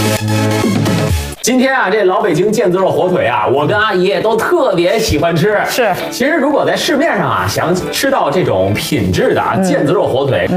今天啊，这老北京腱子肉火腿啊，我跟阿姨都特别喜欢吃。 是， 其实如果在市面上啊，想吃到这种品质的腱子肉火腿，